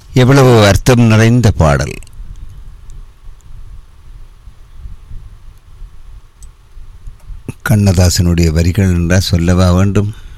எவ்வளவு அர்த்தம் நிறைந்த பாடல். கண்ணதாசனுடைய வரிகள் என்றால் சொல்லவா வேண்டும்?